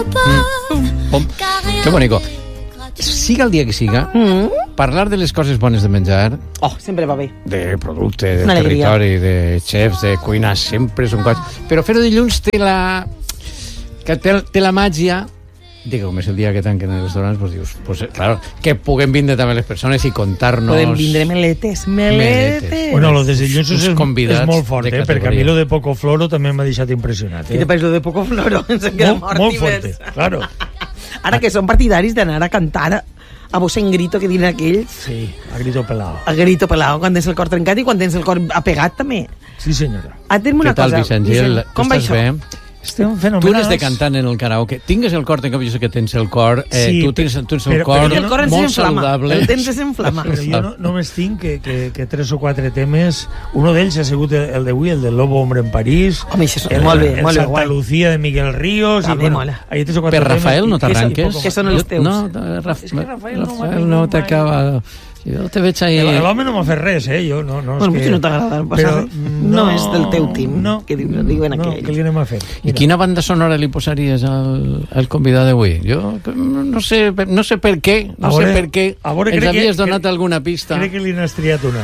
Que bonico. Siga el dia que siga, parlar de les coses bones de menjar, sempre va bé. de producte, de Una alegria. territori, de xefs, de cuina, sempre són coses. Però fer-ho dilluns té la màgia de que com és el dia que tanquen els restaurants, doncs dius, claro, que puguem vindre també les persones i contar-nos... Podem vindre meletes. Bueno, lo de dilluns és molt fort, perquè a mi lo de Poco Floro també m'ha deixat impressionat. Què te pareix lo de Poco Floro? Ens en queda mort. Molt forte, claro. Ara que són partidaris d'anar a cantar a voz en grito, que diuen aquells. Sí, a grito pelado. A grito pelado, quan tens el cor trencat i quan tens el cor apegat, també. Sí, senyora. Dir-me una cosa. Què tal, Vicent Gil? Com va això? Estem fenomenals. Tu eres de cantant en el karaoke. Tingues el cor, jo sé que tens el cor, sí, tu tens el cor molt saludable. El temps s'enflama. Però jo només tinc que 3 o 4 temes. Uno d'ells ha sigut el d'avui, el del Lobo Hombre en París. Home, això és molt bé. El Santa Lucía de Miguel Ríos. També mola. Per Rafael no t'arranques? Què són els teus? No, Rafael no t'acaba... Jo te veig ahí... L'home no m'ha fet res, jo no... Bueno, potser no t'agrada, però no és del teu team, que diuen aquells. No, què li anem a fer? I quina banda sonora li posaries al convidat d'avui? Jo no sé per què, ens havies donat alguna pista. Crec que li n'has triat una.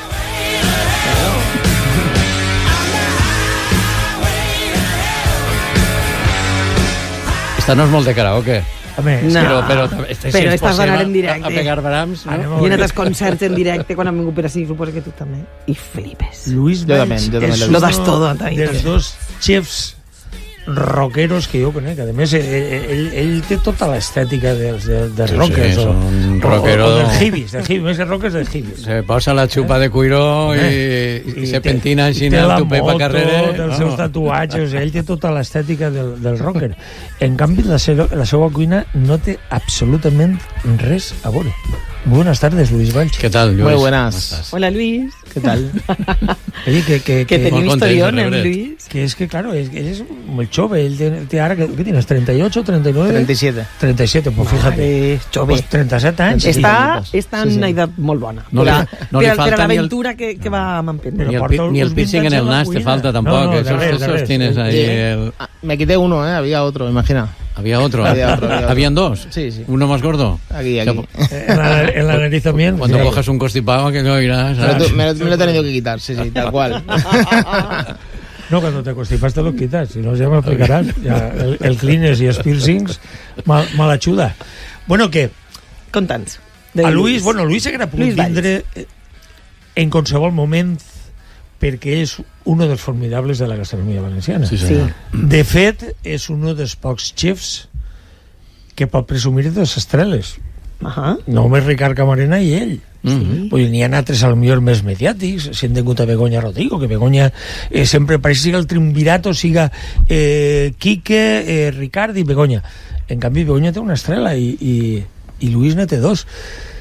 Esta no és molt de karaoke. Però estàs d'anar en directe. A pegar brams, no? I he anat als concerts en directe quan han vingut per així, suposo que tu també. I flipes. Luis Valls és uno dels dos chefs rockeros que jo conec. A més, ell té tota l'estètica dels rockers. Sí, un rockero... O dels hippies, més que rockers, dels hippies. Se posa la xupa de cuiro i se pentina així en el tupé pa carrere. Té els seus tatuatges, ell té tota l'estètica del rocker. En canvi, la seva cuina no té absolutament res a veure. Buenas tardes, Luis Valls. ¿Qué tal, Luis? Muy buenas. Hola, Luis. ¿Qué tal? Oye, que tenía un historión, Luis. Que es que, claro, él es muy chove. Él te ahora, ¿qué tienes? ¿38, 39? 37. 37, pues fíjate. Chove. Pues 37 anys. Està en una edat molt bona. No li falta per l'aventura que va m'emprendre. Ni el piercing en el nas te falta tampoco. Esos tienes ahí. Me quité uno, había otro, imagina. ¿Había otro? ¿Habían dos? Sí. ¿Uno más gordo? Aquí. En la nariz también. Cuando cojas un constipado, que no irás. Me lo he tenido que quitar, sí, tal cual. No, cuando te constipas te lo quitas, si no ya me explicarás. Ya, el cleaners y els piercings, mala xuda. Bueno, què? Conta'ns. A Luis, Luis haguera pogut vindre en qualsevol moment perquè és un dels formidables de la gastronomia valenciana. Sí. De fet, és un dels pocs xefs que pot presumir de les estreles. Només Ricard Camarena i ell. N'hi ha altres al millor més mediàtics. Si hem tingut a Begoña Rodrigo, que Begoña sempre pareix que el triumvirato siga Quique, Ricard i Begoña. En canvi, Begoña té una estrela i Luis ne té dos.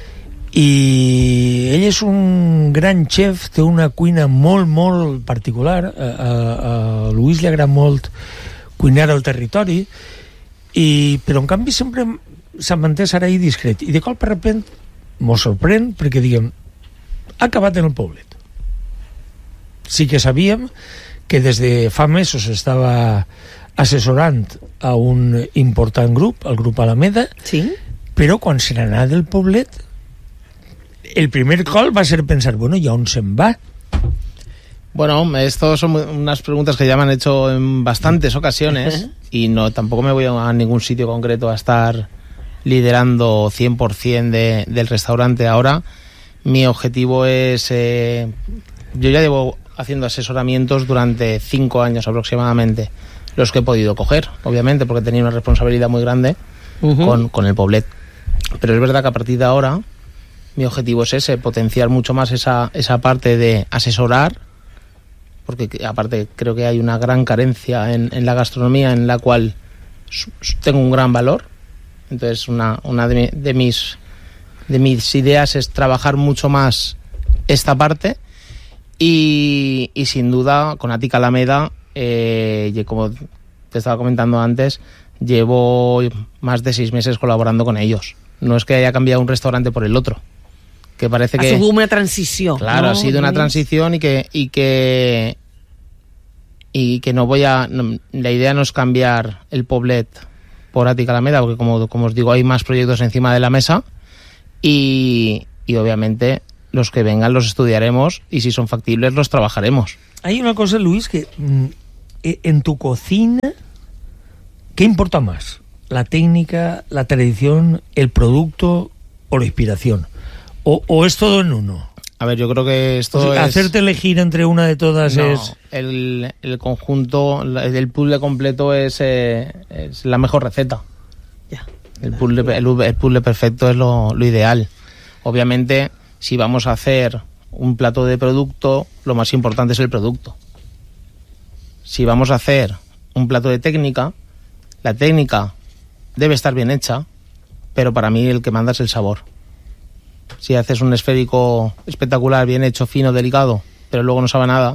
I ell és un gran xef, té una cuina molt, molt particular. A Luis li agrada molt cuinar al territori, però en canvi sempre s'ha mantès ara i discret. I de cop per repent mos sorprèn perquè diguem, ha acabat en el poblet. Sí que sabíem que des de fa mesos estava assessorant a un important grup, el grup Alameda, però quan se n'anà del poblet el primer col va ser pensar, ¿y a dónde se va? Bueno, esto son unas preguntas que ya me han hecho en bastantes ocasiones y tampoco me voy a ningún sitio concreto a estar liderando 100% del restaurante ahora. Mi objetivo es... yo ya llevo haciendo asesoramientos durante 5 años aproximadamente, los que he podido coger, obviamente, porque tenía una responsabilidad muy grande con el poblet. Pero es verdad que a partir de ahora mi objetivo es ese, potenciar mucho más esa parte de asesorar, porque aparte creo que hay una gran carencia en la gastronomía en la cual tengo un gran valor. Entonces una de mis ideas es trabajar mucho más esta parte y sin duda con Atica Alameda, como te estaba comentando antes, llevo más de 6 meses colaborando con ellos. No es que haya cambiado un restaurante por el otro, que parece que... Ha sido una transición. Claro, ha sido una transición y que no voy a... la idea no es cambiar el poblet por Ática Alameda, porque como os digo, hay más proyectos encima de la mesa y obviamente los que vengan los estudiaremos y si son factibles los trabajaremos. Hay una cosa, Luis, que en tu cocina, ¿qué importa más? ¿La técnica, la tradición, el producto o la inspiración? ¿O es todo en uno? A ver, yo creo que esto hacerte elegir entre una de todas es... El conjunto, el puzzle completo es la mejor receta. Ya. El puzzle perfecto es lo ideal. Obviamente, si vamos a hacer un plato de producto, lo más importante es el producto. Si vamos a hacer un plato de técnica, la técnica debe estar bien hecha, pero para mí el que manda es el sabor. Si haces un esférico espectacular, bien hecho, fino, delicado, pero luego no sabe nada,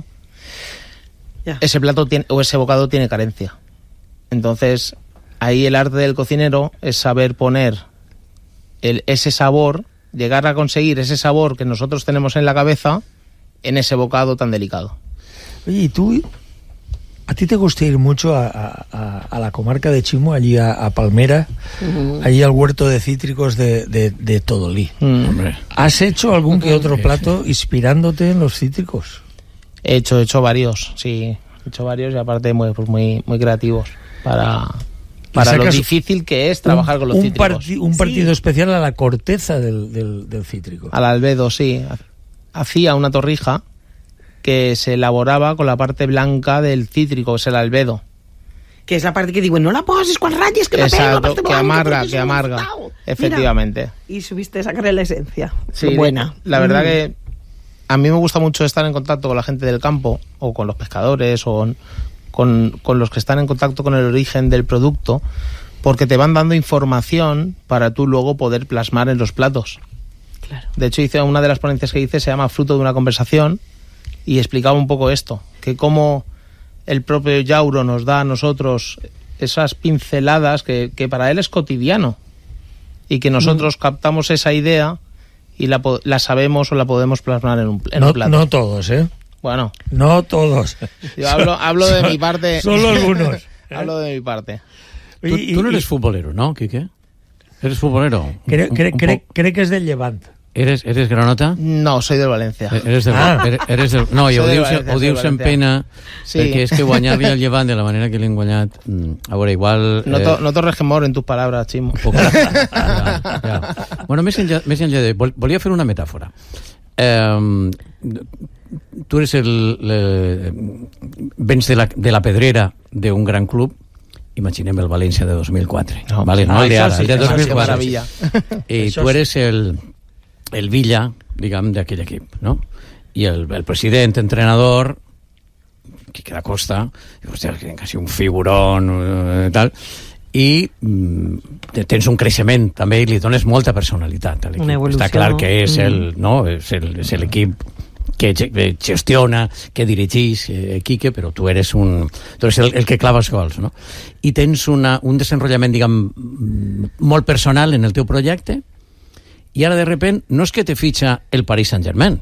ese plato o ese bocado tiene carencia. Entonces, ahí el arte del cocinero es saber poner ese sabor, llegar a conseguir ese sabor que nosotros tenemos en la cabeza en ese bocado tan delicado. Oye, ¿y tú? ¿A ti te gusta ir mucho a la comarca de Chimo, allí a Palmera, allí al huerto de cítricos de Todolí? ¿Has hecho algún que otro plato inspirándote en los cítricos? He hecho varios, sí. He hecho varios y aparte muy creativos para lo difícil que es trabajar con los cítricos. Un partido especial a la corteza del cítrico. Al albedo, sí. Hacía una torrija que se elaboraba con la parte blanca del cítrico, es el albedo. Que es la parte que digo, no la poses con rayas, que exacto, que amarga. Efectivamente. Mira, y subiste a sacarle la esencia. Sí, buena. La verdad que a mí me gusta mucho estar en contacto con la gente del campo, o con los pescadores, o con los que están en contacto con el origen del producto, porque te van dando información para tú luego poder plasmar en los platos. Claro. De hecho, una de las ponencias que hice se llama Fruto de una conversación, y explicaba un poco esto, que cómo el propio Yauro nos da a nosotros esas pinceladas que para él es cotidiano y que nosotros captamos esa idea y la sabemos o la podemos plasmar en un plato. No todos, ¿eh? Bueno. No todos. Yo hablo de mi parte. Solo algunos. Hablo de mi parte. Tú no eres futbolero, ¿no, Quique? ¿Eres futbolero? Cree que es del Levante. ¿Eres granota? No, soy del Valencia. Eres del... No, i ho dius en pena, sí. Perquè és que guanyar-li al Llevant de la manera que l'hem guanyat... A veure, igual... No torres gemor en tus palabras, Chimo. Ja. Bueno, més enllà de... Volia fer una metàfora. Tu eres vens de la pedrera d'un gran club, imaginem el València de 2004. No, vale, no el de ara, sí, el de 2004. Maravilla. I tu eres el Villa, diguem, d'aquell equip, no? I el president, entrenador, Quique da Costa, hòstia, quasi un figurón, tal, i tens un creixement també i li dones molta personalitat a l'equip. Està clar que és l'equip que gestiona, que dirigís Quique, però tu eres el que clava els gols, no? I tens un desenvolupament, diguem, molt personal en el teu projecte. Y ahora de repente no es que te ficha el Paris Saint-Germain,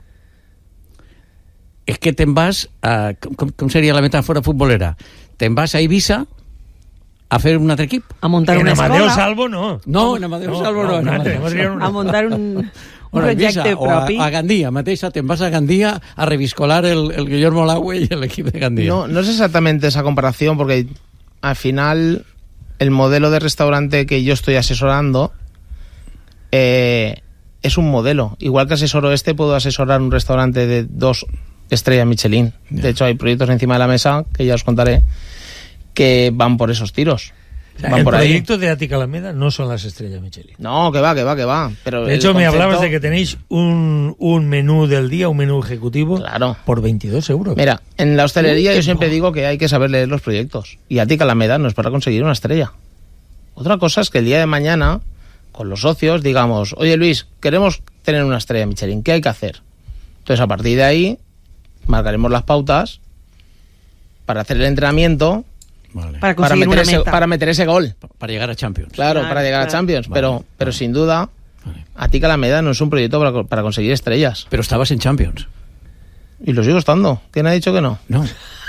es que te vas a... ¿Cómo sería la metáfora futbolera? Te vas a Ibiza a hacer un altre equip. A montar una escola. En Amadeo Salvo no. No, en Amadeo Salvo no. A montar un projecte propi. O a Gandia mateixa, te'n vas a Gandia a reviscolar el Guillermo Lagüe y el equipo de Gandia. No es exactamente esa comparación, porque al final el modelo de restaurante que yo estoy asesorando es un modelo. Igual que asesoro puedo asesorar un restaurante de 2 estrellas Michelin. De hecho, hay proyectos encima de la mesa, que ya os contaré, que van por esos tiros. O sea, el proyecto de Ática Alameda no son las estrellas Michelin. No, que va. Pero de hecho, me hablabas de que tenéis un menú del día, un menú ejecutivo, claro, por 22 euros. Mira, en la hostelería yo siempre digo que hay que saber leer los proyectos. Y Ática Alameda no es para conseguir una estrella. Otra cosa es que el día de mañana, con los socios, digamos, oye Luis, queremos tener una estrella Michelin, ¿qué hay que hacer? Entonces, a partir de ahí, marcaremos las pautas para hacer el entrenamiento, vale, para meter ese gol. Para llegar a Champions. Claro, para llegar a Champions. Vale, pero sin duda, Ática Alameda no es un proyecto para conseguir estrellas. Pero estabas en Champions. Y lo sigo estando. ¿Quién ha dicho que no? No.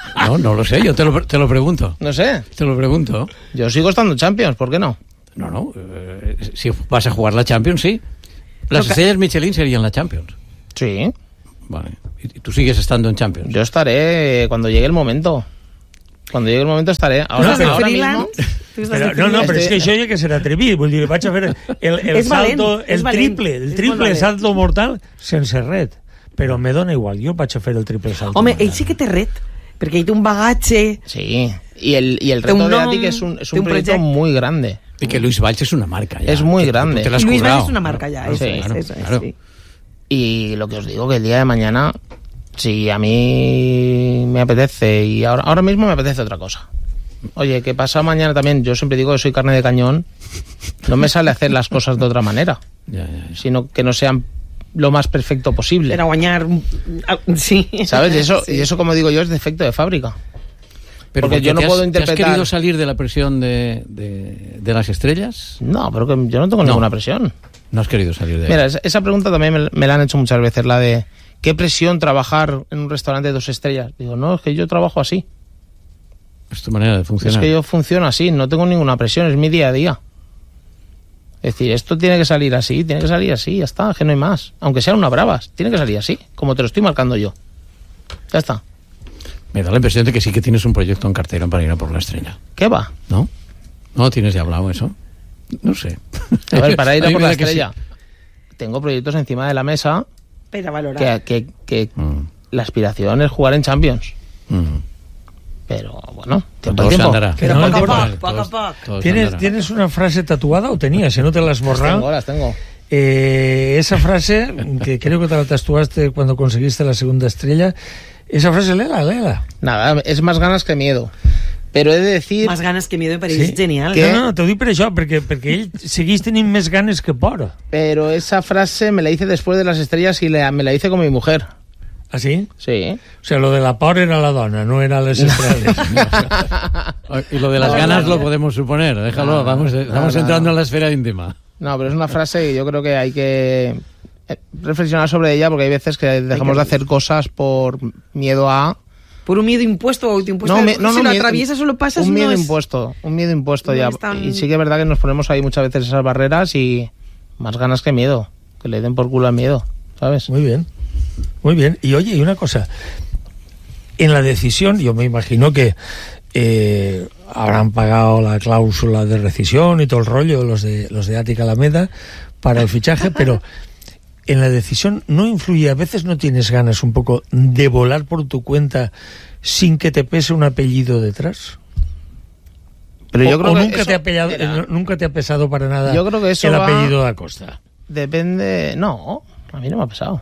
No lo sé, yo te lo pregunto. No sé. Te lo pregunto. Yo sigo estando en Champions, ¿por qué no? No, si vas a jugar la Champions, sí. Las estrellas Michelin serían la Champions. Sí. Vale. ¿Y tú sigues estando en Champions? Yo estaré cuando llegue el momento. Cuando llegue el momento estaré. Ahora mismo... Però és que això ja que serà atrevit, vull dir, vaig a fer el salto, el triple salto mortal sense ret, però me dona igual, jo vaig a fer el triple salto Home, mortal. ell sí que té ret, perquè ell té un bagatge... Sí, y el reto de Atic es un proyecto muy grande. Y que Luis Valls es una marca ya. Es muy grande. Y Luis Valls es una marca ya, eso sí, es. Sí. Y lo que os digo, que el día de mañana, si a mí me apetece, y ahora mismo me apetece otra cosa. Oye, que pasa mañana también, yo siempre digo que soy carne de cañón, no me sale hacer las cosas de otra manera, sino que no sean lo más perfecto posible. Era guañar... Sí. ¿Sabes? Sí. Y eso, como digo yo, es defecto de fábrica. Pero porque yo no puedo interpretar... ¿Te has querido salir de la presión de las estrellas? No, pero que yo no tengo ninguna presión. No has querido salir de ahí. Mira, esa pregunta también me la han hecho muchas veces, la de ¿qué presión trabajar en un restaurante de 2 estrellas? Digo, no, es que yo trabajo así. Es tu manera de funcionar. Es que yo funciono así, no tengo ninguna presión, es mi día a día. Es decir, esto tiene que salir así, ya está, que no hay más. Aunque sean una bravas, tiene que salir así, como te lo estoy marcando yo. Ya está. Me da la impresión de que sí que tienes un proyecto en cartera para ir a por la estrella. ¿Qué va? ¿No? ¿No tienes ya hablado eso? No sé. A ver, para ir a por la estrella, tengo proyectos encima de la mesa. Para valorar. Que la aspiración es jugar en Champions. Pero bueno, todo se andará. Pero poco a poco. ¿Tienes una frase tatuada o tenías? Si no te la has borrado. Las tengo. Esa frase, que creo que te la tatuaste cuando conseguiste la segunda estrella, esa frase, léela. Nada, es más ganas que miedo. Però he de decir... Más ganes que miedo, pero es genial. No, t'ho dic per això, perquè ell seguís tenint més ganes que por. Pero esa frase me la hice después de las estrellas y me la hice con mi mujer. ¿Ah, sí? Sí. O sea, lo de la por era la dona, no era les estrelles. Y lo de las ganas lo podemos suponer. Déjalo, estamos entrando en la esfera íntima. No, pero es una frase que yo creo que hay que reflexionar sobre ella, porque hay veces que dejamos de hacer cosas por miedo a... ¿Por un miedo impuesto o autoimpuesto? No, si lo atraviesas o lo pasas, un miedo no es... impuesto, un miedo impuesto no ya. es tan... Y sí que es verdad que nos ponemos ahí muchas veces esas barreras y más ganas que miedo, que le den por culo al miedo, ¿sabes? Muy bien. Y oye, y una cosa, en la decisión, yo me imagino que habrán pagado la cláusula de rescisión y todo el rollo, los de Atic Alameda, para el fichaje, pero en la decisión no influye, a veces no tienes ganas un poco de volar por tu cuenta sin que te pese un apellido detrás. Pero yo creo que nunca te ha pesado para nada, yo creo que eso el apellido de Acosta. Depende... No, a mí no me ha pesado.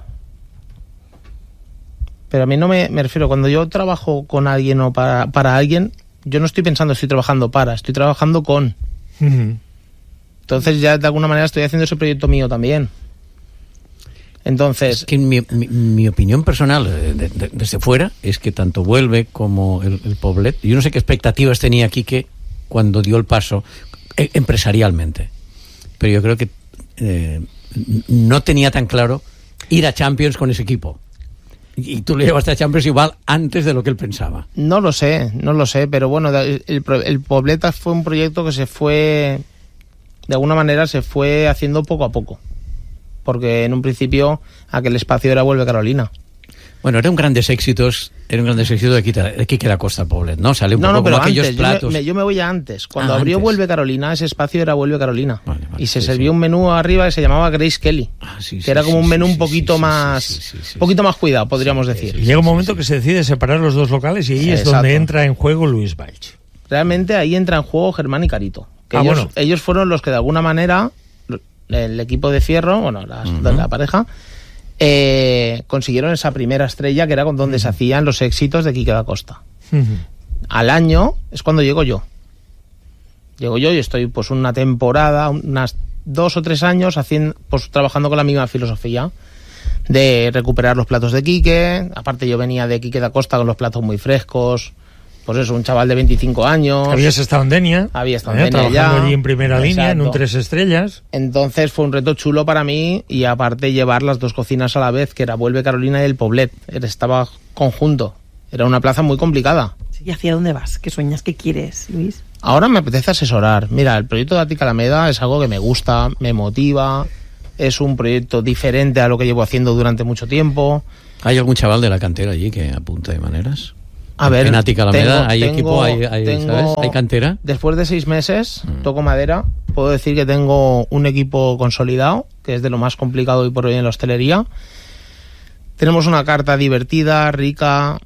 Pero a mí no me refiero, cuando yo trabajo con alguien o para alguien, yo no estoy pensando estoy trabajando estoy trabajando con. Entonces ya de alguna manera estoy haciendo ese proyecto mío también. Entonces... Es que mi opinión personal, desde fuera, es que tanto Vuelve como el Poblet, yo no sé qué expectativas tenía Quique cuando dio el paso empresarialmente, pero yo creo que no tenía tan claro ir a Champions con ese equipo. Y tú le llevaste a Champions igual antes de lo que él pensaba. No lo sé, pero bueno, el Pobleta fue un proyecto que se fue, de alguna manera se fue haciendo poco a poco. Porque en un principio aquel espacio era Vuelve Carolina. Bueno, era un grandes éxitos de Quique da Costa Poblet, ¿no? Sale un poco pero como aquellos antes, platos. Yo me voy a antes. Cuando abrió antes. Vuelve Carolina, ese espacio era Vuelve Carolina. Vale, y se servía un menú arriba que se llamaba Grace Kelly. Que era como un menú un poquito más cuidado, podríamos decir. Y llega un momento que se decide separar los dos locales y ahí es donde entra en juego Luis Valls. Realmente ahí entra en juego Germán y Carito. Que ellos fueron los que de alguna manera, el equipo de Fierro, bueno, la pareja, consiguieron esa primera estrella que era con donde se hacían los éxitos de Quique da Costa. Al año es cuando llego yo y estoy pues una temporada, unas 2 o 3 años trabajando con la misma filosofía de recuperar los platos de Quique. Aparte yo venía de Quique da Costa con los platos muy frescos, pues eso, un chaval de 25 años. Habías estado en Denia. Había estado en Denia trabajando allí en primera línea, en un 3 estrellas. Entonces fue un reto chulo para mí y aparte llevar las dos cocinas a la vez, que era Vuelve Carolina y el Poblet. Estaba conjunto. Era una plaza muy complicada. ¿Y hacia dónde vas? ¿Qué sueñas? ¿Qué quieres, Luis? Ahora me apetece asesorar. Mira, el proyecto de Ática Alameda es algo que me gusta, me motiva, es un proyecto diferente a lo que llevo haciendo durante mucho tiempo. ¿Hay algún chaval de la cantera allí que apunta de maneras? A ver, en Ática Alameda hay equipo, ¿sabes? ¿Hay cantera? Después de 6 meses, toco madera, puedo decir que tengo un equipo consolidado, que es de lo más complicado hoy por hoy en la hostelería. Tenemos una carta divertida, rica,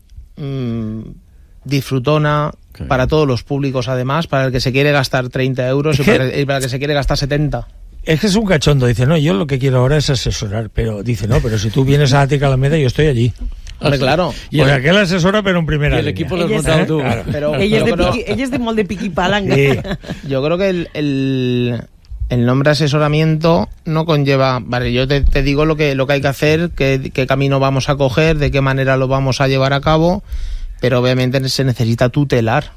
disfrutona, para todos los públicos además, para el que se quiere gastar 30 euros y para el que se quiere gastar 70. Es que es un cachondo, dice, no, yo lo que quiero ahora es asesorar, pero dice, no, pero si tú vienes a Ática Alameda yo estoy allí. Hombre, claro. Y aquel asesora, pero en primera y el línea. equipo lo has montado tú. Claro. Pero Ella es de molde piquipalanga. Sí. Yo creo que el nombre asesoramiento no conlleva... Vale, yo te digo lo que hay que hacer, qué camino vamos a coger, de qué manera lo vamos a llevar a cabo, pero obviamente se necesita tutelar.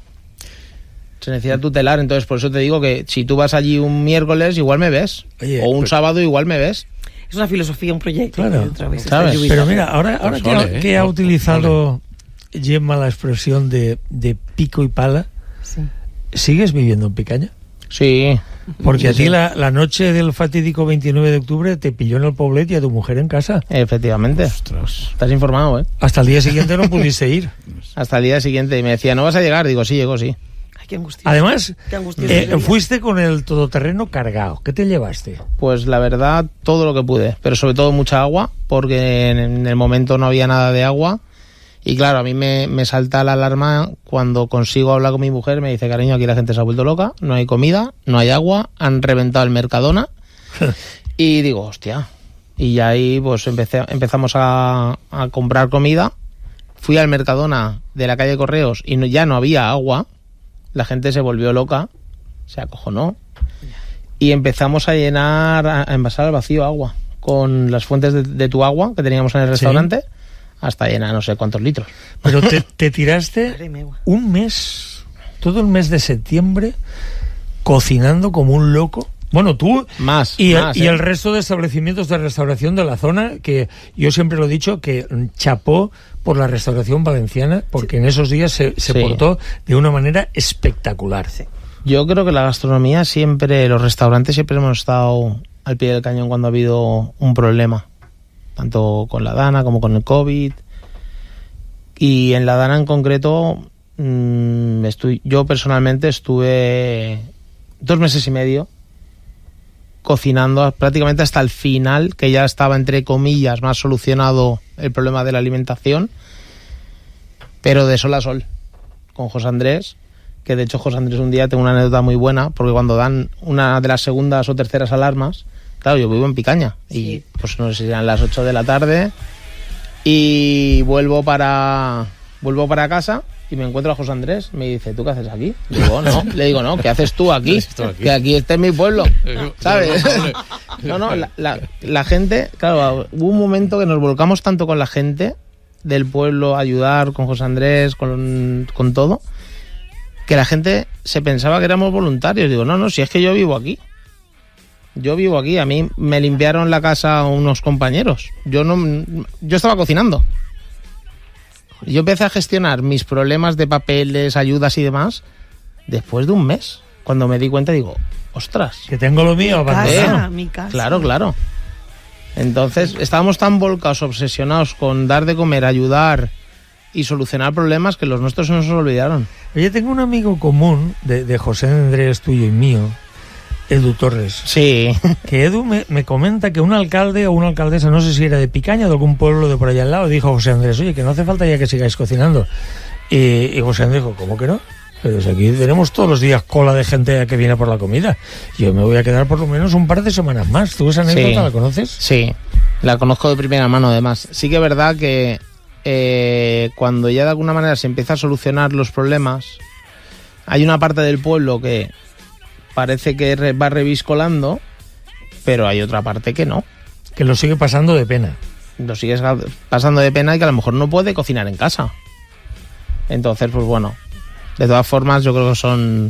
Entonces por eso te digo que si tú vas allí un miércoles igual me ves. Oye, o un sábado igual me ves. Es una filosofía, un proyecto. Claro, Otra vez ¿sabes? Pero mira, ahora Pues que ha utilizado Gemma la expresión de pico y pala, Sí. ¿sigues viviendo en Picaña? Sí. Porque Sí, a ti sí. la noche del fatídico 29 de octubre te pilló en el poblet y a tu mujer en casa. Efectivamente. Ostras. Estás informado, ¿eh? Hasta el día siguiente no pudiste ir. Hasta el día siguiente. Y me decía, ¿no vas a llegar? Digo, sí, llego, sí. Ay, qué angustia. Además, Qué angustioso. fuiste con el todoterreno cargado. ¿Qué te llevaste? Pues la verdad, todo lo que pude, pero sobre todo mucha agua, porque en el momento no había nada de agua. Y claro, a mí me salta la alarma cuando consigo hablar con mi mujer, me dice, cariño, aquí la gente se ha vuelto loca, no hay comida, no hay agua, han reventado el Mercadona. Y digo, hostia. Y ahí pues empezamos a comprar comida. Fui al Mercadona de la calle Correos y ya no había agua. La gente se volvió loca, se acojonó. Y empezamos a llenar, a envasar al vacío agua, con las fuentes de tu agua que teníamos en el restaurante, hasta llenar no sé cuántos litros. Pero te tiraste Madre mía. un mes, todo el mes de septiembre, cocinando como un loco. Bueno, tú Más, y más, el resto de establecimientos de restauración de la zona, que yo siempre lo he dicho, que chapó por la restauración valenciana, porque en esos días se Sí. portó de una manera espectacular. Sí. Yo creo que la gastronomía siempre, los restaurantes siempre hemos estado al pie del cañón cuando ha habido un problema, tanto con la Dana como con el COVID. Y en la Dana en concreto, yo personalmente estuve 2 meses y medio cocinando prácticamente hasta el final, que ya estaba entre comillas más solucionado el problema de la alimentación, pero de sol a sol, con José Andrés, que de hecho José Andrés un día tengo una anécdota muy buena, porque cuando dan una de las segundas o terceras alarmas, claro, yo vivo en Picaña, y Sí. pues no sé si eran las 8 de la tarde, y vuelvo para casa y me encuentro a José Andrés. Me dice, ¿tú qué haces aquí? Le digo, no, ¿qué haces tú aquí? Que aquí este es mi pueblo, ¿sabes? No, la gente, claro, hubo un momento que nos volcamos tanto con la gente del pueblo a ayudar, con José Andrés, con todo, que la gente se pensaba que éramos voluntarios. Digo, no, si es que yo vivo aquí. A mí me limpiaron la casa unos compañeros. Yo estaba cocinando. Yo empecé a gestionar mis problemas de papeles, ayudas y demás después de un mes. Cuando me di cuenta digo, ostras. Que tengo lo mío abandonado. Mi casa. Claro. Entonces estábamos tan volcados, obsesionados con dar de comer, ayudar y solucionar problemas que los nuestros se nos olvidaron. Oye, tengo un amigo común de José Andrés, tuyo y mío, Edu Torres. Sí. Que Edu me comenta que un alcalde o una alcaldesa, no sé si era de Picaña o de algún pueblo de por allá al lado, dijo a José Andrés, oye, que no hace falta ya que sigáis cocinando. Y José Andrés dijo, ¿cómo que no? Pero si aquí tenemos todos los días cola de gente que viene por la comida. Yo me voy a quedar por lo menos un par de semanas más. ¿Tú esa anécdota Sí. la conoces? Sí, la conozco de primera mano además. Sí que es verdad que cuando ya de alguna manera se empieza a solucionar los problemas, hay una parte del pueblo que parece que va reviscolando, pero hay otra parte que no. Que lo sigue pasando de pena. Lo sigues pasando de pena y que a lo mejor no puede cocinar en casa. Entonces, pues bueno, de todas formas yo creo que son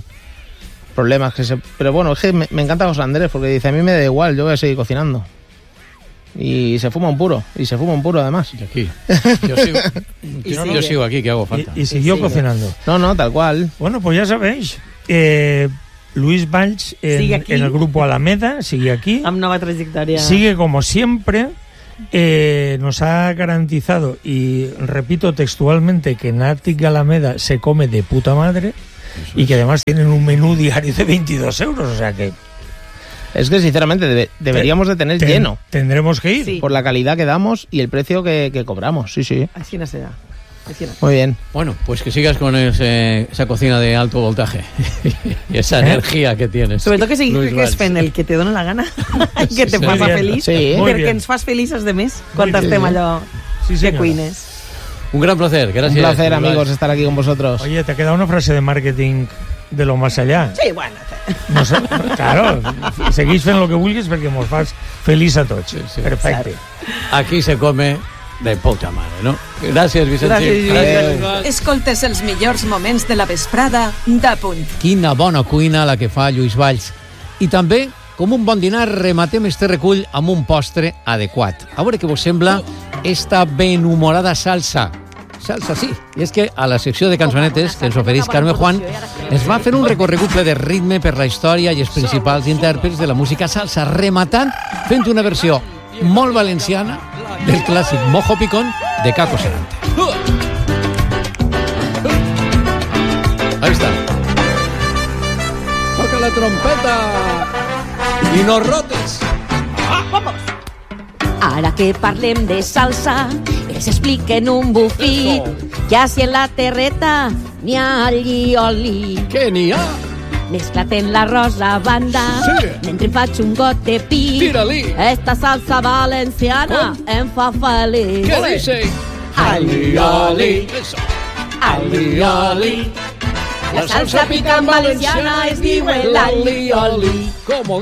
problemas que se... Pero bueno, es que me encanta José Andrés porque dice, a mí me da igual, yo voy a seguir cocinando. Y se fuma un puro. Y se fuma un puro, además. Y aquí. Yo sigo aquí, que hago falta. Y siguió cocinando. No, tal cual. Bueno, pues ya sabéis. Luis Valls en el grupo Alameda, sigue aquí. Amb nova trayectoria. Sigue como siempre. Nos ha garantizado, y repito textualmente, que en Arctic Alameda se come de puta madre. Y que además tienen un menú diario de 22 euros, o sea que... Es que sinceramente deberíamos de tener lleno. Tendremos que ir. Sí. Por la calidad que damos y el precio que cobramos, sí. Així no serà. Muy bien. Bueno, pues que sigas con esa cocina de alto voltaje y esa energía que tienes. Sobretot que Luis siguis Valls. fent el que te dona la gana i que te Sí, faça bien. feliç, Sí. Muy perquè bien. ens fas feliços de més quan Muy estem bien. allò Sí, que señora. cuines. Un gran placer, gracias. Un placer, Luis amigos, Valls. estar aquí con vosotros. Oye, te ha quedado una frase de marketing de lo más allá. Sí, bueno. No sé, claro, seguís fent lo que vulguis perquè mos fas feliç a tots. Sí. Perfecte. Aquí se come de puta madre, ¿no? Gracias, Vicente. Gràcies, Gràcies, Valls. Escoltes els millors moments de la vesprada de Punt. Quina bona cuina la que fa Lluís Valls. I també, com un bon dinar, rematem este recull amb un postre adequat. A veure què vos sembla esta benhumorada salsa. Salsa, sí. I és que a la secció de cançonetes que ens ofereix Carme Juan es va fer un recorregut ple de ritme per la història i els principals intèrprets de la música salsa, rematant fent una versió molt valenciana del clàssic Mojo Picón de Caco Serante. Ahí está. Toca la trompeta y no rotes. Ara que parlem de salsa, els expliquen un bufit, ja si en la terreta n'hi ha allioli. Què n'hi ha? Mescla't en l'arròs a banda, Sí. mentre em faig un got de pi. Tira-li. Esta salsa valenciana em fa feliç. ¿Qué dice? Allioli, Eso. Allioli. la salsa picant valenciana es diu el allioli. Como